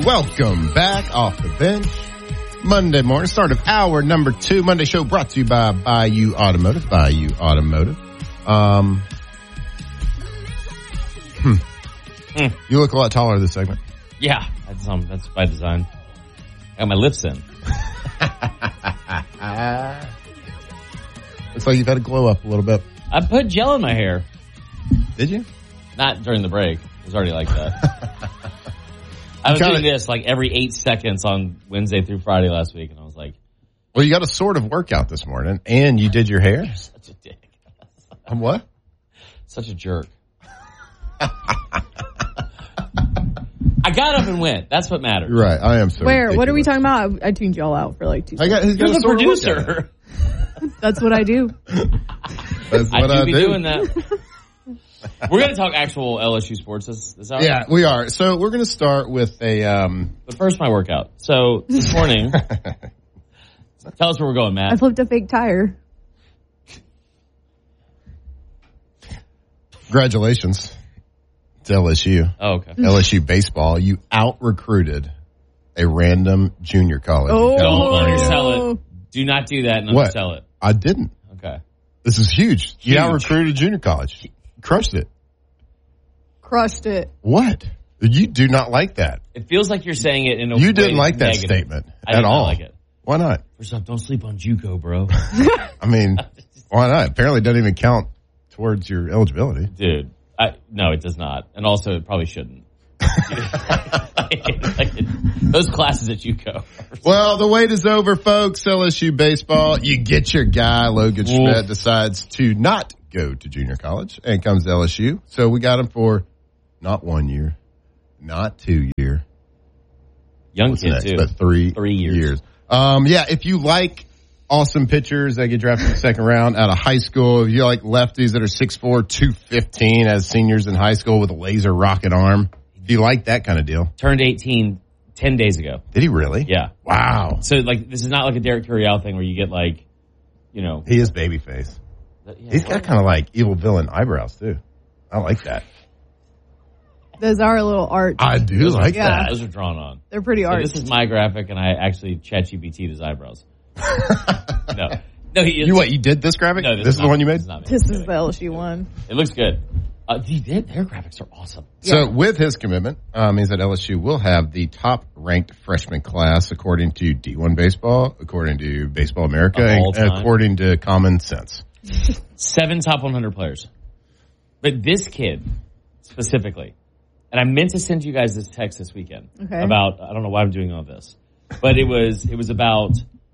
Welcome back off the bench. Monday morning, start of hour number 2. Monday show brought to you by Bayou Automotive. Bayou Automotive. You look a lot taller this segment. Yeah, that's by design. I got my lips in. Looks like you've had to glow up a little bit. I put gel in my hair. Did you? Not during the break. It was already like that. I was doing this like every 8 seconds on Wednesday through Friday last week, and I was like... Well, you got a sort of workout this morning, and you did your hair? You're such a dick. I'm what? Such a jerk. I got up and went. That's what matters. Right, I am so Where? ridiculous. What are we talking about? I tuned y'all out for like 2 seconds. He's got You're a the sort of workout. producer. That's what I do. That's what I I do be do. doing that. We're going to talk actual LSU sports this hour. Yeah, we are. So we're going to start with a... But first, my workout. So this morning... Tell us where we're going, Matt. I flipped a fake tire. Congratulations to LSU. Oh, okay. LSU baseball. You out-recruited a random junior college. Oh. in Don't California. undersell it. Do not do that and What? undersell it. I didn't. Okay. This is huge. You Huge. out-recruited junior college. Crushed it. Crushed it. What? You do not like that. It feels like you're saying it in a You way didn't like that negative. statement I at did not all. like it. Why not? First off, don't sleep on JUCO, bro. I mean, why not? Apparently it doesn't even count towards your eligibility. Dude. No, it does not. And also, it probably shouldn't. Those classes at JUCO. Well, the wait is over, folks. LSU baseball. You get your guy. Logan Schmidt decides to not go to junior college and comes to LSU. So we got him for not 1 year, not 2 year. Young What's kid, next? too. But 3 years. Yeah, if you like awesome pitchers that get drafted in the second round out of high school, if you like lefties that are 6'4", 215 as seniors in high school with a laser rocket arm, if you like that kind of deal. Turned 18 10 days ago. Did he really? Yeah. Wow. So, like, this is not like a Derek Curiel thing where you get, like, you know. He is babyface. He's got kind of like evil villain eyebrows, too. I like that. Those are a little art. I do like that. Those are drawn on. They're pretty So art. this is my graphic, and I actually ChatGPT'd his eyebrows. No, he is. You did this graphic? No, this is the one you made? This is the LSU one. It looks good. Their graphics are awesome. So with his commitment, means that LSU will have the top-ranked freshman class according to D1 Baseball, according to Baseball America, Of all and time. according to Common Sense. 7 top 100 players. But this kid, specifically, and I meant to send you guys this text this weekend about, I don't know why I'm doing all this, but it was about,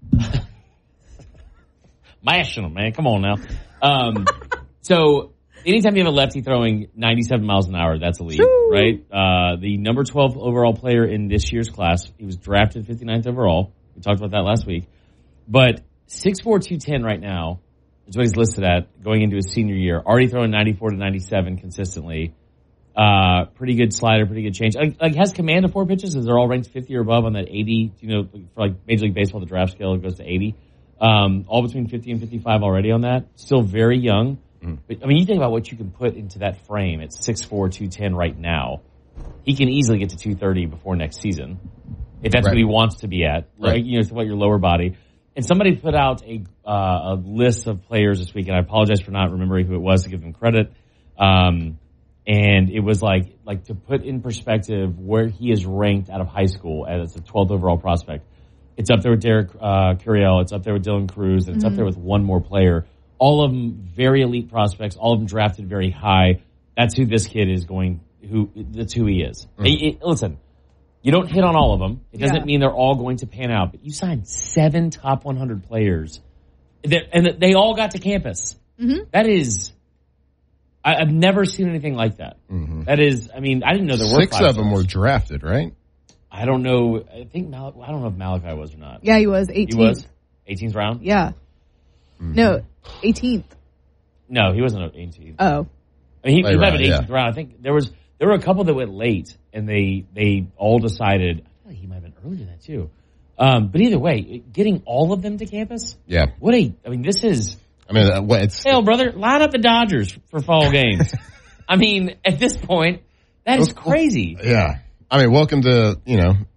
National, man, come on now. So, anytime you have a lefty throwing 97 miles an hour, that's elite, right? The number 12 overall player in this year's class, he was drafted 59th overall. We talked about that last week. But 6'4", 210 right now is what he's listed at going into his senior year. Already throwing 94 to 97 consistently. Pretty good slider, pretty good change. Like has command of 4 pitches, as they're all ranked 50 or above on that 80, for like Major League Baseball, the draft scale, it goes to 80. All between 50 and 55 already on that. Still very young. But, I mean, you think about what you can put into that frame at 6'4", 210 right now. He can easily get to 230 before next season, if that's what he wants to be at. Right? It's about your lower body. And somebody put out a list of players this week, and I apologize for not remembering who it was to give them credit. And it was like to put in perspective where he is ranked out of high school as a 12th overall prospect. It's up there with Derek Curiel. It's up there with Dylan Cruz. And it's up there with one more player. All of them very elite prospects. All of them drafted very high. That's who this kid is that's who he is. Listen, you don't hit on all of them. It doesn't mean they're all going to pan out. But you signed 7 top 100 players. And they all got to campus. That is... I've never seen anything like that. That is... I mean, I didn't know there were 6 of them were drafted, right? I don't know. I think I don't know if Malachi was or not. Yeah, he was 18th. He was 18th round. Yeah. No, 18th. No, he wasn't 18th. Oh, I mean, he might have been 18th yeah. round. I think there were a couple that went late, and they all decided. I feel like he might have been earlier than that too. But either way, getting all of them to campus. Yeah. This is. I mean, it's... Hell, brother, line up the Dodgers for fall games. I mean, at this point, that is crazy. Yeah. I mean, welcome to,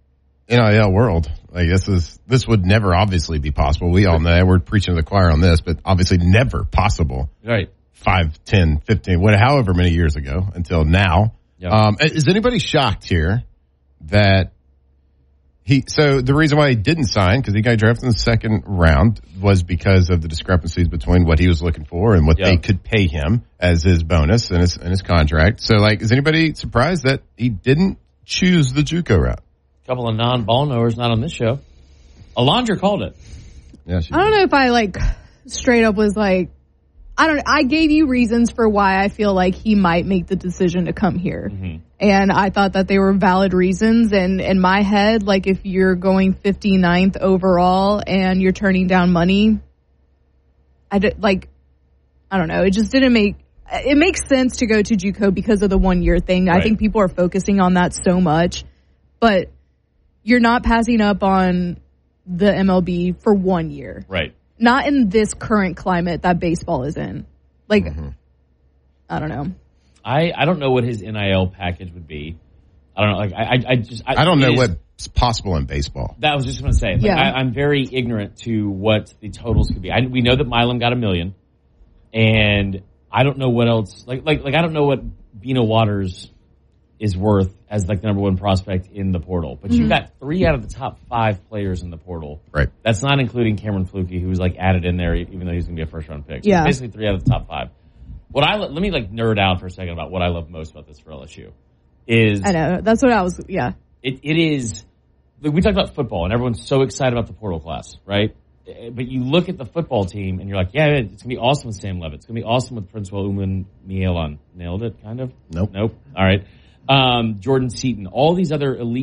NIL world. Like this would never obviously be possible. We all know we're preaching to the choir on this, but obviously never possible. Right. 5, 10, 15, however many years ago until now. Yep. Is anybody shocked here that so the reason why he didn't sign, because he got drafted in the second round, was because of the discrepancies between what he was looking for and what they could pay him as his bonus and his contract. So, like, is anybody surprised that he didn't choose the JUCO route? A couple of non-ball knowers not on this show. Alondra called it. Yeah, I don't know if I straight up was like, I gave you reasons for why I feel like he might make the decision to come here. Mm-hmm. And I thought that they were valid reasons. And in my head, like, if you're going 59th overall and you're turning down money, I don't know. It just didn't it makes sense to go to JUCO because of the 1 year thing. Right. I think people are focusing on that so much, but you're not passing up on the MLB for 1 year. Right. Not in this current climate that baseball is in. Like, I don't know. I don't know what his NIL package would be. I don't know. Like, I don't know what's possible in baseball. That was just going to say. Like, yeah. I'm very ignorant to what the totals could be. We know that Milam got $1 million, and I don't know what else. Like I don't know what Bino Waters is worth as like the number one prospect in the portal. But you've got 3 out of the top 5 players in the portal. Right. That's not including Cameron Fluke, who was like added in there even though he's going to be a first round pick. So yeah. It's basically 3 out of the top 5. Let me like nerd out for a second about what I love most about this for LSU. I know. That's what I was, yeah. It is, like, we talked about football and everyone's so excited about the portal class, right? But you look at the football team and you're like, yeah, it's going to be awesome with Sam Levitt. It's going to be awesome with Princewell Uman Mielon. Nailed it, kind of? Nope. All right. Jordan Seaton. All these other elite